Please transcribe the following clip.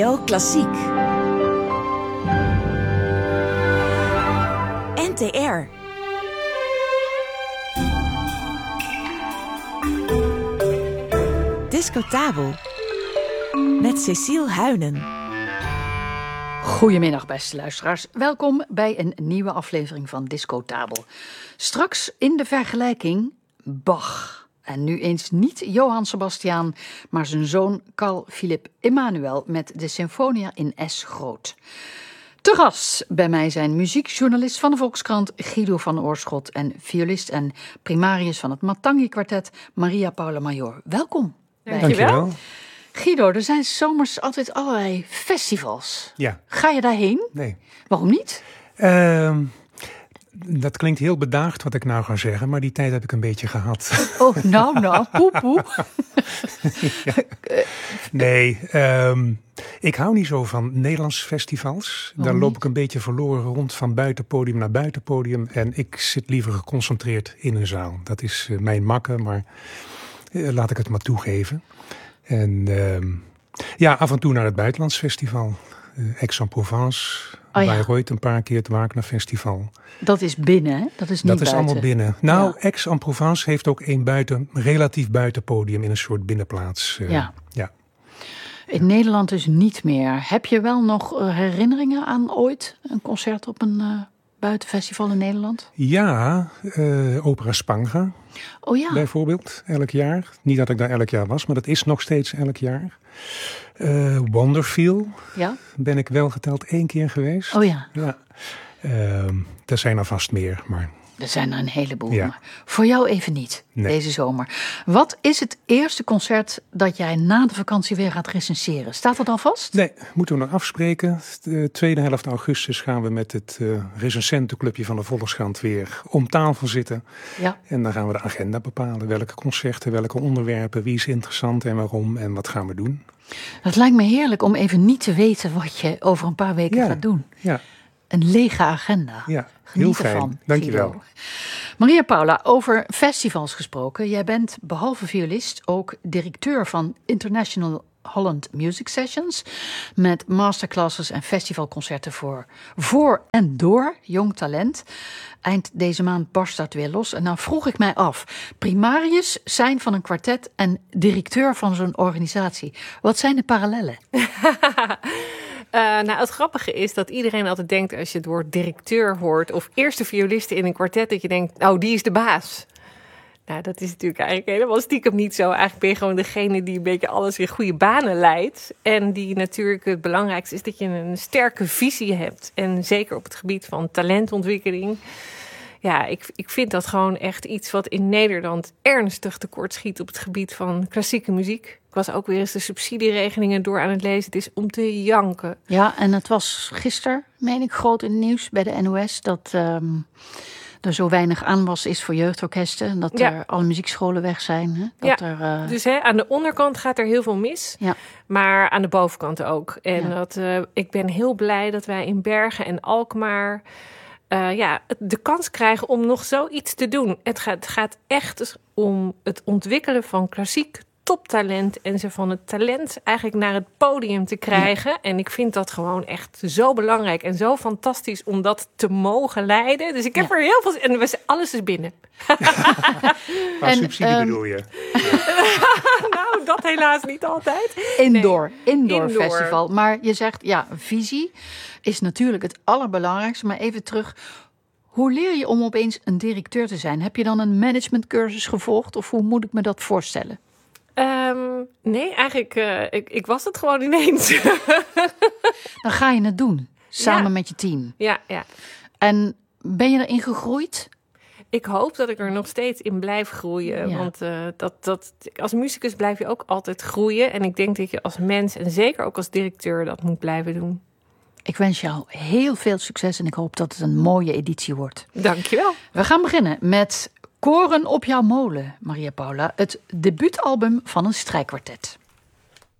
NPO Klassiek. NTR. Discotabel. Met Cecile Huynen. Goedemiddag beste luisteraars. Welkom bij een nieuwe aflevering van Discotabel. Straks in de vergelijking Bach. En nu eens niet Johann Sebastian, maar zijn zoon Carl Philipp Emanuel met de Sinfonia in S groot. Te gast bij mij zijn muziekjournalist van de Volkskrant Guido van Oorschot en violist en primarius van het Matangi Kwartet Maria Paula Major. Welkom. Dankjewel. Guido, er zijn zomers altijd allerlei festivals. Ja. Ga je daarheen? Nee. Waarom niet? Dat klinkt heel bedaagd wat ik nou ga zeggen, maar die tijd heb ik een beetje gehad. Oh, nou, poe. Ja. Nee, ik hou niet zo van Nederlandse festivals. Daar loop ik een beetje verloren rond van buitenpodium naar buitenpodium. En ik zit liever geconcentreerd in een zaal. Dat is mijn makke, maar laat ik het maar toegeven. En af en toe naar het buitenlands festival. Aix-en-Provence, Bayreuth een paar keer, het Wagner Festival. Dat is binnen, hè? Dat is niet buiten. Dat is allemaal binnen. Nou, ja. Aix-en-Provence heeft ook een relatief buitenpodium in een soort binnenplaats. Ja. In Nederland dus niet meer. Heb je wel nog herinneringen aan ooit een concert op een buitenfestival in Nederland? Ja, Opera Spanga. Oh ja. Bijvoorbeeld, elk jaar. Niet dat ik daar elk jaar was, maar dat is nog steeds elk jaar. Wonderfeel. Ja. Ben ik wel geteld 1 keer geweest. Oh ja. Ja. Er zijn er vast meer, maar... Er zijn er een heleboel. Ja. Maar voor jou even niet, deze zomer. Wat is het eerste concert dat jij na de vakantie weer gaat recenseren? Staat dat al vast? Nee, moeten we nog afspreken. De tweede helft augustus gaan we met het recensentenclubje van de Volkskrant weer om tafel zitten. Ja. En dan gaan we de agenda bepalen. Welke concerten, welke onderwerpen, wie is interessant en waarom en wat gaan we doen. Het lijkt me heerlijk om even niet te weten wat je over een paar weken gaat doen. Ja. Een lege agenda. Ja, heel fijn. Ervan, dankjewel. Guido. Maria Paula, over festivals gesproken. Jij bent behalve violist ook directeur van International Holland Music Sessions. Met masterclasses en festivalconcerten voor en door jong talent. Eind deze maand barst dat weer los. En nou vroeg ik mij af. Primarius zijn van een kwartet en directeur van zo'n organisatie. Wat zijn de parallellen? Het grappige is dat iedereen altijd denkt als je het woord directeur hoort of eerste violiste in een kwartet, dat je denkt, nou, die is de baas. Nou, dat is natuurlijk eigenlijk helemaal stiekem niet zo. Eigenlijk ben je gewoon degene die een beetje alles in goede banen leidt. En die natuurlijk het belangrijkste is dat je een sterke visie hebt. En zeker op het gebied van talentontwikkeling. Ja, ik vind dat gewoon echt iets wat in Nederland ernstig tekortschiet op het gebied van klassieke muziek. Ik was ook weer eens de subsidieregelingen door aan het lezen. Het is om te janken. Ja, en het was gisteren, meen ik, groot in het nieuws bij de NOS dat er zo weinig aanwas is voor jeugdorkesten. En dat er alle muziekscholen weg zijn. Hè? Dat dus aan de onderkant gaat er heel veel mis. Ja. Maar aan de bovenkant ook. En ik ben heel blij dat wij in Bergen en Alkmaar de kans krijgen om nog zoiets te doen. Het gaat echt om het ontwikkelen van klassiek toptalent en ze van het talent eigenlijk naar het podium te krijgen. Ja. En ik vind dat gewoon echt zo belangrijk en zo fantastisch om dat te mogen leiden. Dus ik heb er heel veel... En alles is binnen. Maar subsidie bedoel je? Nou, dat helaas niet altijd. Indoor festival. Maar je zegt, visie is natuurlijk het allerbelangrijkste. Maar even terug, hoe leer je om opeens een directeur te zijn? Heb je dan een managementcursus gevolgd? Of hoe moet ik me dat voorstellen? Nee, eigenlijk, ik was het gewoon ineens. Dan ga je het doen, samen met je team. Ja. En ben je erin gegroeid? Ik hoop dat ik er nog steeds in blijf groeien. Ja. Want als muzikus blijf je ook altijd groeien. En ik denk dat je als mens en zeker ook als directeur dat moet blijven doen. Ik wens jou heel veel succes en ik hoop dat het een mooie editie wordt. Dankjewel. We gaan beginnen met Koren op jouw molen, Maria Paula. Het debuutalbum van een strijkkwartet.